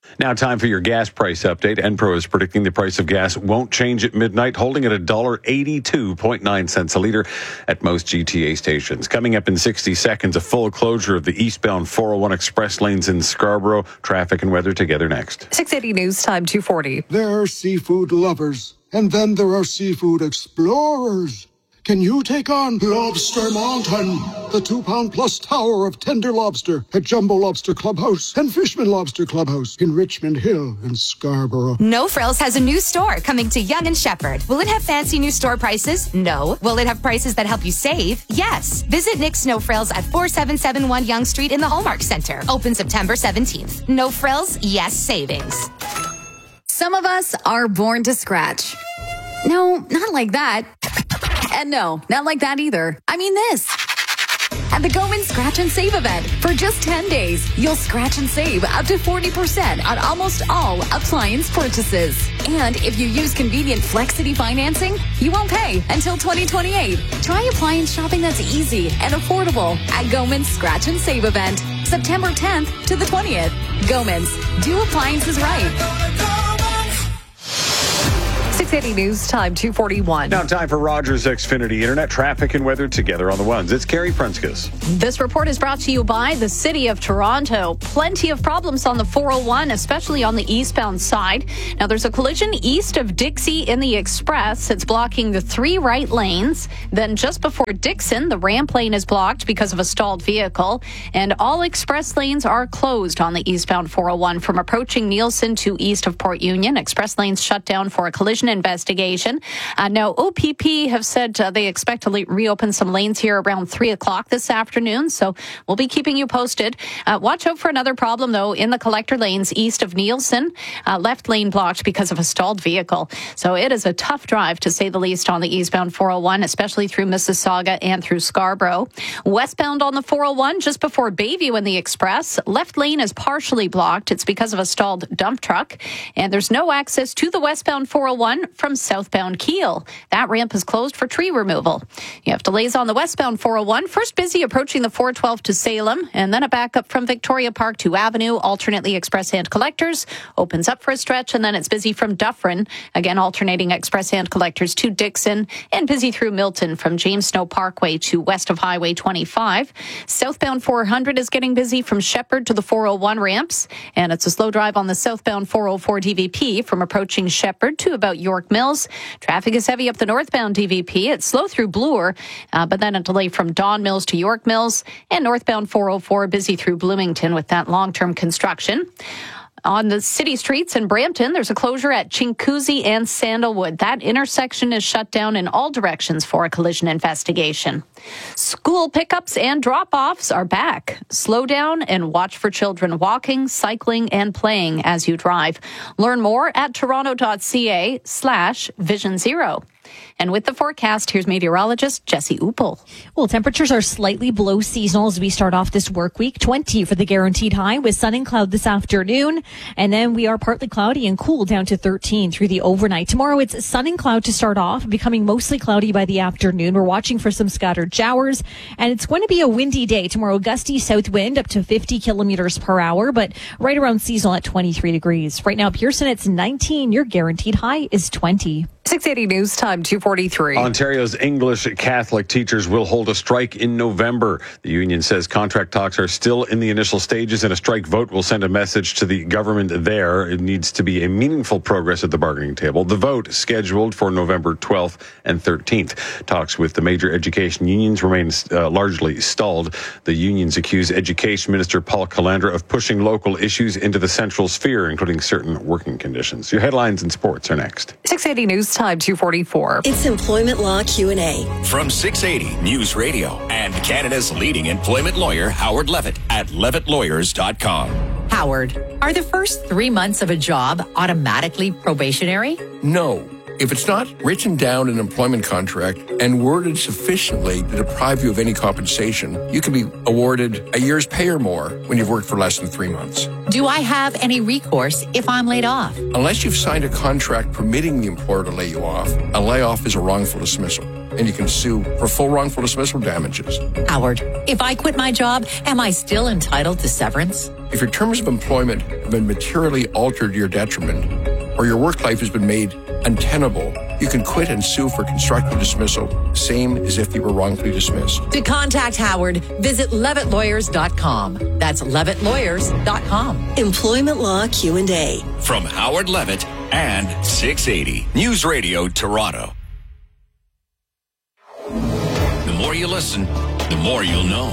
Now time for your gas price update. Enpro is predicting the price of gas won't change at midnight, holding at one dollar eighty-two point nine cents a litre at most G T A stations. Coming up in sixty seconds, a full closure of the eastbound four oh one express lanes in Scarborough. Traffic and weather together next. six eighty News Time two forty. There are seafood lovers, and then there are seafood explorers. Can you take on Lobster Mountain, the two-pound plus tower of tender lobster at Jumbo Lobster Clubhouse and Fishman Lobster Clubhouse in Richmond Hill in Scarborough? No Frills has a new store coming to Yonge and Shepherd. Will it have fancy new store prices? No. Will it have prices that help you save? Yes. Visit Nick's No Frills at forty-seven seventy-one Yonge Street in the Hallmark Center. Open September seventeenth. No Frills, yes savings. Some of us are born to scratch. No, not like that. And no, not like that either. I mean this. At the Goman Scratch and Save event, for just ten days, you'll scratch and save up to forty percent on almost all appliance purchases. And if you use convenient Flexity financing, you won't pay until twenty twenty-eight. Try appliance shopping that's easy and affordable at Goman's Scratch and Save event, September tenth to the twentieth. Goman's, do appliances right. six eighty News Time two forty-one. Now time for Rogers Xfinity Internet traffic and weather together on the ones. It's Carrie Prenskus. This report is brought to you by the City of Toronto. Plenty of problems on the four oh one, especially on the eastbound side. Now there's a collision east of Dixie in the Express. It's blocking the three right lanes. Then just before Dixon, the ramp lane is blocked because of a stalled vehicle. And all express lanes are closed on the eastbound four oh one from approaching Nielsen to east of Port Union. Express lanes shut down for a collision investigation. Uh, now, O P P have said uh, they expect to le- reopen some lanes here around three o'clock this afternoon, so we'll be keeping you posted. Uh, watch out for another problem, though, in the collector lanes east of Nielsen. Uh, left lane blocked because of a stalled vehicle. So it is a tough drive, to say the least, on the eastbound four oh one, especially through Mississauga and through Scarborough. Westbound on the four oh one, just before Bayview in the Express, left lane is partially blocked. It's because of a stalled dump truck, and there's no access to the westbound four oh one from southbound Kiel. That ramp is closed for tree removal. You have delays on the westbound four oh one. First busy approaching the four twelve to Salem, and then a backup from Victoria Park to Avenue. Alternately express hand collectors opens up for a stretch, and then it's busy from Dufferin. Again, alternating express hand collectors to Dixon, and busy through Milton from James Snow Parkway to west of Highway twenty-five. Southbound four hundred is getting busy from Shepherd to the four oh one ramps, and it's a slow drive on the southbound four oh four D V P from approaching Shepherd to about York Mills. Traffic is heavy up the northbound D V P. It's slow through Bloor, uh, but then a delay from Don Mills to York Mills, and northbound four oh four busy through Bloomington with that long-term construction. On the city streets in Brampton, there's a closure at Chinguacousy and Sandalwood. That intersection is shut down in all directions for a collision investigation. School pickups and drop-offs are back. Slow down and watch for children walking, cycling, and playing as you drive. Learn more at toronto.ca slash vision zero. And with the forecast, here's meteorologist Jesse Uppel. Well, temperatures are slightly below seasonal as we start off this work week. twenty for the guaranteed high with sun and cloud this afternoon. And then we are partly cloudy and cool down to thirteen through the overnight. Tomorrow it's sun and cloud to start off, becoming mostly cloudy by the afternoon. We're watching for some scattered showers, and it's going to be a windy day. Tomorrow, gusty south wind up to fifty kilometers per hour, but right around seasonal at twenty-three degrees. Right now, Pearson, it's nineteen. Your guaranteed high is twenty. six eighty News Time two forty-three. Ontario's English Catholic teachers will hold a strike in November. The union says contract talks are still in the initial stages, and a strike vote will send a message to the government there. It needs to be a meaningful progress at the bargaining table. The vote scheduled for November twelfth and thirteenth. Talks with the major education unions remain uh, largely stalled. The unions accuse Education Minister Paul Calandra of pushing local issues into the central sphere, including certain working conditions. Your headlines and sports are next. six eighty News Time two forty-four. It's Employment Law Q and A. From six eighty News Radio and Canada's leading employment lawyer, Howard Levitt at levitt lawyers dot com. Howard, are the first three months of a job automatically probationary? No. If it's not written down in an employment contract and worded sufficiently to deprive you of any compensation, you can be awarded a year's pay or more when you've worked for less than three months. Do I have any recourse if I'm laid off? Unless you've signed a contract permitting the employer to lay you off, a layoff is a wrongful dismissal, and you can sue for full wrongful dismissal damages. Howard, if I quit my job, am I still entitled to severance? If your terms of employment have been materially altered to your detriment, or your work life has been made untenable, you can quit and sue for constructive dismissal, same as if you were wrongfully dismissed. To contact Howard, visit levitt lawyers dot com. That's levitt lawyers dot com. Employment Law Q and A. From Howard Levitt and six eighty News Radio Toronto. The more you listen, the more you'll know.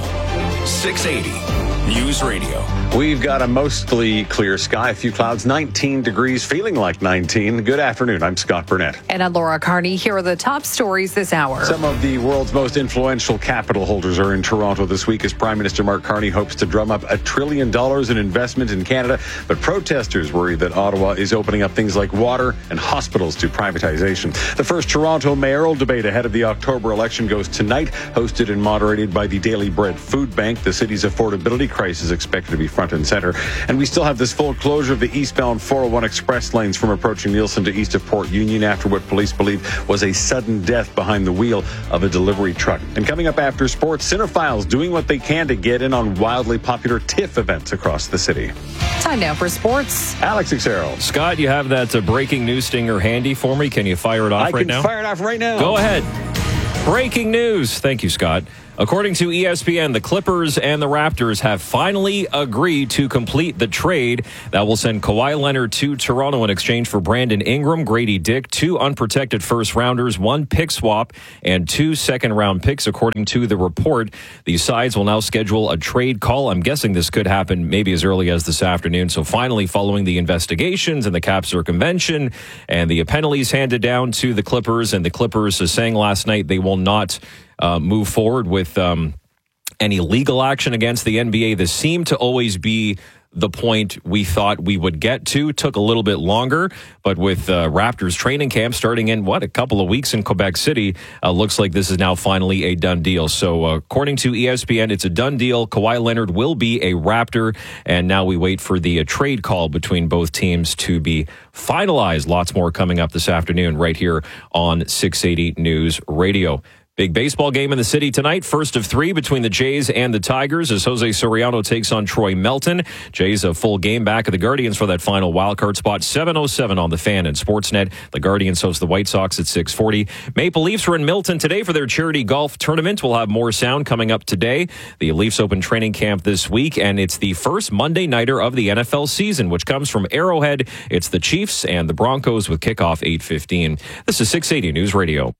six eighty News Radio. We've got a mostly clear sky, a few clouds, nineteen degrees, feeling like nineteen. Good afternoon. I'm Scott Burnett. And I'm Laura Carney. Here are the top stories this hour. Some of the world's most influential capital holders are in Toronto this week as Prime Minister Mark Carney hopes to drum up a trillion dollars in investment in Canada. But protesters worry that Ottawa is opening up things like water and hospitals to privatization. The first Toronto mayoral debate ahead of the October election goes tonight, hosted and moderated by the Daily Bread Food Bank. The city's affordability crisis is expected to be front and center. And we still have this full closure of the eastbound four oh one express lanes from approaching Nielsen to east of Port Union after what police believe was a sudden death behind the wheel of a delivery truck. And coming up after sports, cinephiles doing what they can to get in on wildly popular TIFF events across the city. Time now for sports. Alex Xero. Scott, you have that uh, breaking news stinger handy for me. Can you fire it off I right now? I can fire it off right now. Go ahead. Breaking news. Thank you, Scott. According to E S P N, the Clippers and the Raptors have finally agreed to complete the trade that will send Kawhi Leonard to Toronto in exchange for Brandon Ingram, Grady Dick, two unprotected first-rounders, one pick swap, and two second-round picks, according to the report. These sides will now schedule a trade call. I'm guessing this could happen maybe as early as this afternoon. So finally, following the investigations and the cap circumvention and the penalties handed down to the Clippers, and the Clippers uh, saying last night they will not Uh, move forward with um, any legal action against the N B A. This seemed to always be the point we thought we would get to. Took a little bit longer, but with uh, Raptors training camp starting in, what, a couple of weeks in Quebec City, uh, looks like this is now finally a done deal. So uh, according to E S P N, it's a done deal. Kawhi Leonard will be a Raptor, and now we wait for the uh, trade call between both teams to be finalized. Lots more coming up this afternoon right here on six eighty News Radio. Big baseball game in the city tonight. First of three between the Jays and the Tigers as Jose Soriano takes on Troy Melton. Jays a full game back of the Guardians for that final wildcard spot. seven oh seven on the Fan and Sportsnet. The Guardians host the White Sox at six forty. Maple Leafs are in Milton today for their charity golf tournament. We'll have more sound coming up today. The Leafs open training camp this week, and it's the first Monday nighter of the N F L season, which comes from Arrowhead. It's the Chiefs and the Broncos with kickoff eight fifteen. This is six eighty News Radio.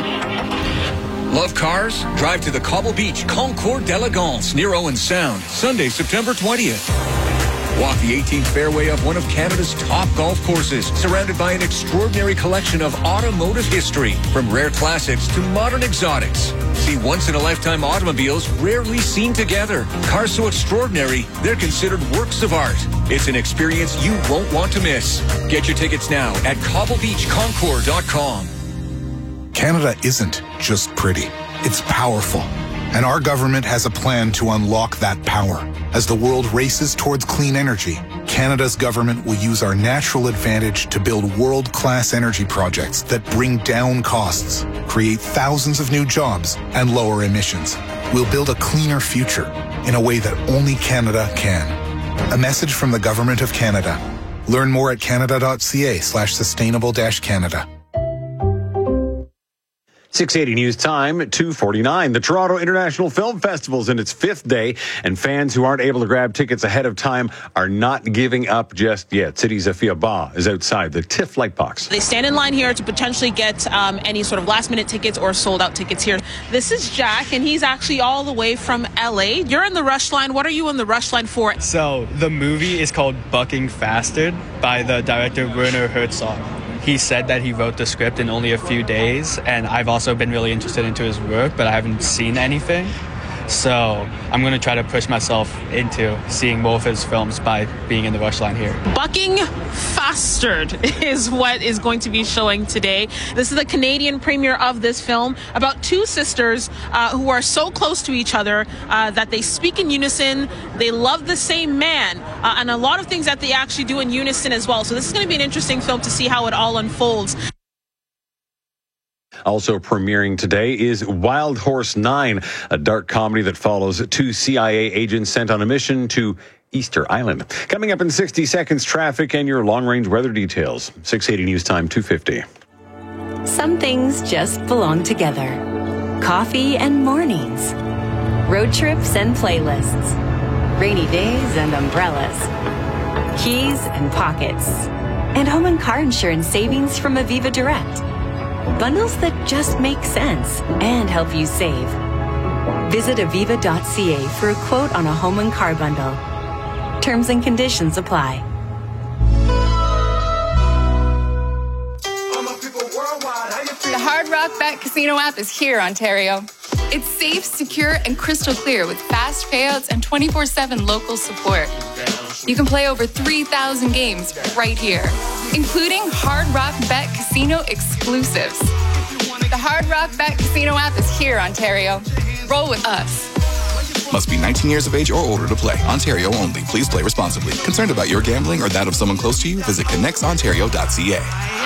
Love cars? Drive to the Cobble Beach Concours d'Elegance near Owen Sound, Sunday, September twentieth. Walk the eighteenth fairway of one of Canada's top golf courses, surrounded by an extraordinary collection of automotive history, from rare classics to modern exotics. See once-in-a-lifetime automobiles rarely seen together. Cars so extraordinary, they're considered works of art. It's an experience you won't want to miss. Get your tickets now at cobble beach concours dot com. Canada isn't just pretty, it's powerful. And our government has a plan to unlock that power. As the world races towards clean energy, Canada's government will use our natural advantage to build world-class energy projects that bring down costs, create thousands of new jobs, and lower emissions. We'll build a cleaner future in a way that only Canada can. A message from the Government of Canada. Learn more at canada.ca slash sustainable dash Canada. six eighty News Time, two forty-nine. The Toronto International Film Festival is in its fifth day, and fans who aren't able to grab tickets ahead of time are not giving up just yet. City's Afia Ba is outside the TIFF Lightbox. They stand in line here to potentially get um, any sort of last-minute tickets or sold-out tickets here. This is Jack, and he's actually all the way from L A. You're in the rush line. What are you in the rush line for? So the movie is called Bucking Faster by the director Werner Herzog. He said that he wrote the script in only a few days, and I've also been really interested into his work, but I haven't seen anything. So I'm going to try to push myself into seeing more of his films by being in the rush line here. Bucking Fastered is what is going to be showing today. This is the Canadian premiere of this film about two sisters uh, who are so close to each other uh, that they speak in unison. They love the same man uh, and a lot of things that they actually do in unison as well. So this is going to be an interesting film to see how it all unfolds. Also premiering today is Wild Horse nine, a dark comedy that follows two C I A agents sent on a mission to Easter Island. Coming up in sixty seconds, traffic and your long-range weather details. six eighty News Time, two fifty. Some things just belong together. Coffee and mornings. Road trips and playlists. Rainy days and umbrellas. Keys and pockets. And home and car insurance savings from Aviva Direct. Bundles that just make sense and help you save. Visit aviva dot c a for a quote on a home and car bundle. Terms and conditions apply. The Hard Rock Bet Casino app is here, Ontario. It's safe, secure, and crystal clear with fast payouts and twenty-four seven local support. You can play over three thousand games right here, including Hard Rock Bet Casino exclusives. The Hard Rock Bet Casino app is here, Ontario. Roll with us. Must be nineteen years of age or older to play. Ontario only. Please play responsibly. Concerned about your gambling or that of someone close to you? Visit connects ontario dot c a.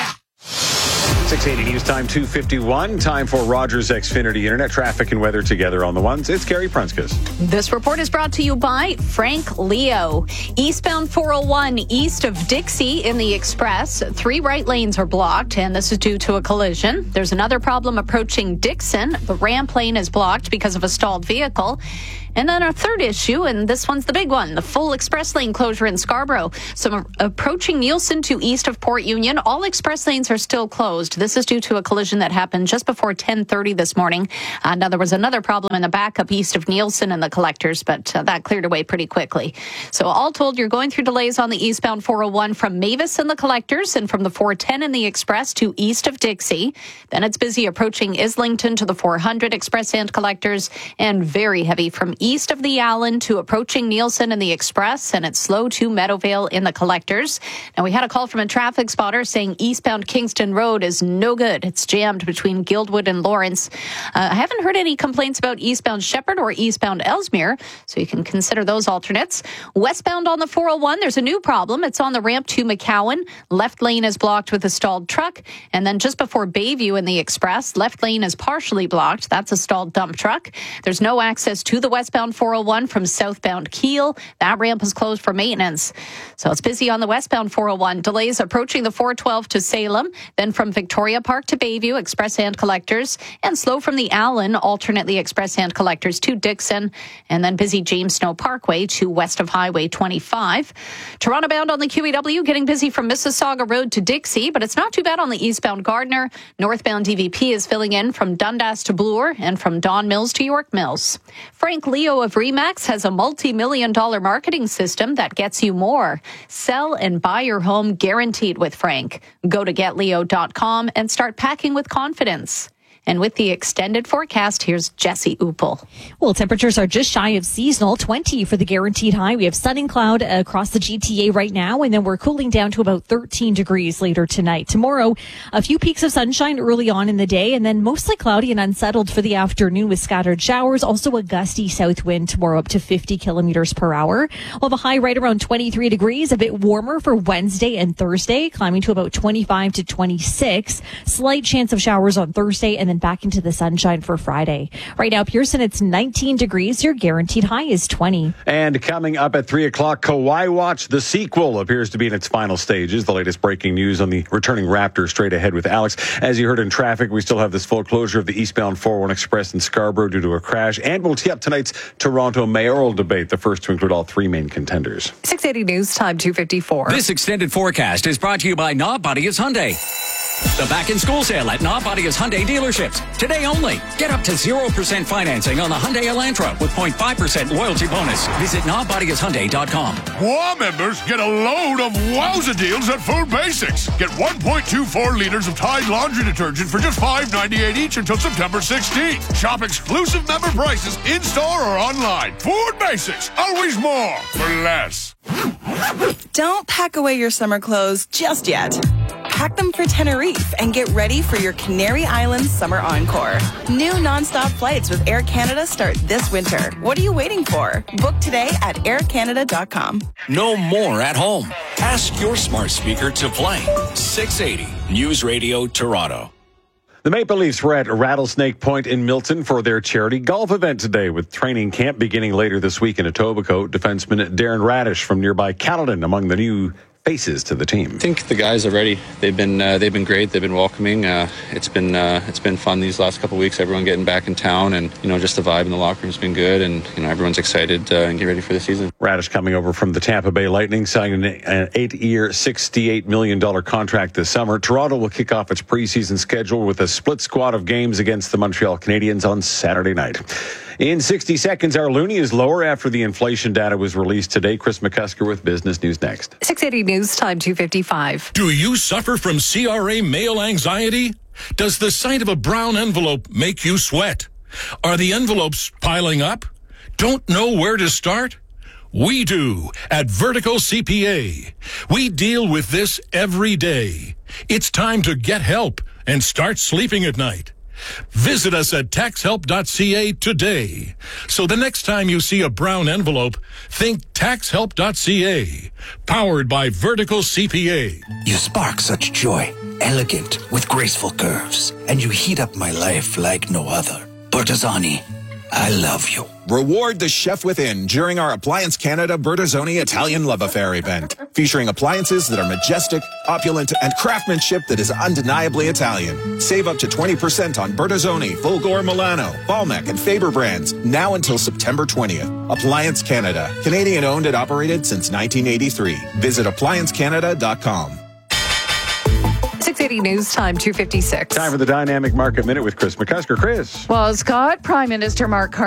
six eighty News Time, two fifty-one. Time for Rogers Xfinity Internet traffic and weather together on the ones. It's Gary Prunskis. This report is brought to you by Frank Leo. Eastbound four oh one east of Dixie in the Express. Three right lanes are blocked, and this is due to a collision. There's another problem approaching Dixon. The ramp lane is blocked because of a stalled vehicle. And then our third issue, and this one's the big one, the full express lane closure in Scarborough. So approaching Nielsen to east of Port Union, all express lanes are still closed. This is due to a collision that happened just before ten thirty this morning. Uh, now, there was another problem in the backup east of Nielsen and the collectors, but uh, that cleared away pretty quickly. So all told, you're going through delays on the eastbound four oh one from Mavis and the collectors and from the four ten in the express to east of Dixie. Then it's busy approaching Islington to the four hundred express and collectors, and very heavy from east of the Allen to approaching Nielsen in the express, and it's slow to Meadowvale in the collectors. Now, we had a call from a traffic spotter saying eastbound Kingston Road is no good. It's jammed between Guildwood and Lawrence. Uh, I haven't heard any complaints about eastbound Shepherd or eastbound Ellesmere, so you can consider those alternates. Westbound on the four oh one, there's a new problem. It's on the ramp to McCowan. Left lane is blocked with a stalled truck, and then just before Bayview in the express, left lane is partially blocked. That's a stalled dump truck. There's no access to the westbound four oh one from southbound Kiel. That ramp is closed for maintenance. So it's busy on the westbound four oh one. Delays approaching the four twelve to Salem, then from Victoria Park to Bayview, express hand collectors, and slow from the Allen, alternately express hand collectors to Dixon, and then busy James Snow Parkway to west of Highway twenty-five. Toronto bound on the Q E W, getting busy from Mississauga Road to Dixie, but it's not too bad on the eastbound Gardner. Northbound D V P is filling in from Dundas to Bloor and from Don Mills to York Mills. Frank Leo of Remax has a multi-million dollar marketing system that gets you more. Sell and buy your home guaranteed with Frank. Go to get leo dot com and start packing with confidence. And with the extended forecast, here's Jesse Uppel. Well, temperatures are just shy of seasonal, twenty for the guaranteed high. We have sun and cloud across the G T A right now, and then we're cooling down to about thirteen degrees later tonight. Tomorrow, a few peaks of sunshine early on in the day, and then mostly cloudy and unsettled for the afternoon with scattered showers. Also a gusty south wind tomorrow up to fifty kilometers per hour. We'll have a high right around twenty-three degrees, a bit warmer for Wednesday and Thursday, climbing to about twenty-five to twenty-six. Slight chance of showers on Thursday, and then back into the sunshine for Friday. Right now, Pearson, it's nineteen degrees. Your guaranteed high is twenty. And coming up at three o'clock, Kawhi Watch, the sequel, appears to be in its final stages. The latest breaking news on the returning Raptors straight ahead with Alex. As you heard in traffic, we still have this full closure of the eastbound four oh one Express in Scarborough due to a crash. And we'll tee up tonight's Toronto mayoral debate, the first to include all three main contenders. six eighty News Time, two fifty-four. This extended forecast is brought to you by Knob Bodies Hyundai. The back-in-school sale at Knob Bodies Hyundai dealerships. Today only. Get up to zero percent financing on the Hyundai Elantra with zero point five percent loyalty bonus. Visit knob bodies hyundai dot com. WOW members get a load of wowza deals at Food Basics. Get one point two four liters of Tide laundry detergent for just five ninety-eight each until September sixteenth. Shop exclusive member prices in-store or online. Food Basics. Always more for less. Don't pack away your summer clothes just yet. Pack them for Tenerife and get ready for your Canary Islands Summer Encore. New nonstop flights with Air Canada start this winter. What are you waiting for? Book today at air canada dot com. No more at home. Ask your smart speaker to play. six eighty News Radio Toronto. The Maple Leafs were at Rattlesnake Point in Milton for their charity golf event today, with training camp beginning later this week in Etobicoke. Defenseman Darren Radish from nearby Caledon among the new faces to the team. I think the guys are ready. They've been uh, they've been great. They've been welcoming. Uh, it's been uh, it's been fun these last couple of weeks. Everyone getting back in town, and you know just the vibe in the locker room's been good, and you know everyone's excited uh, and get ready for the season. Radish coming over from the Tampa Bay Lightning, signing an eight-year, sixty-eight million dollars contract this summer. Toronto will kick off its preseason schedule with a split squad of games against the Montreal Canadiens on Saturday night. In sixty seconds, our loonie is lower after the inflation data was released today. Chris McCusker with Business News next. six eighty News Time, two fifty-five. Do you suffer from C R A mail anxiety? Does the sight of a brown envelope make you sweat? Are the envelopes piling up? Don't know where to start? We do at Vertical C P A. We deal with this every day. It's time to get help and start sleeping at night. Visit us at tax help dot c a today. So the next time you see a brown envelope, think tax help dot c a. Powered by Vertical C P A. You spark such joy, elegant with graceful curves, and you heat up my life like no other. Bertazzoni, I love you. Reward the chef within during our Appliance Canada Bertazzoni Italian Love Affair event, featuring appliances that are majestic, opulent, and craftsmanship that is undeniably Italian. Save up to twenty percent on Bertazzoni, Fulgor Milano, Balmec, and Faber brands, now until September twentieth. Appliance Canada, Canadian owned and operated since nineteen eighty-three. Visit appliance canada dot com. six eighty News Time, two fifty-six. Time for the Dynamic Market Minute with Chris McCusker. Chris. Well, Scott, Prime Minister Mark Carney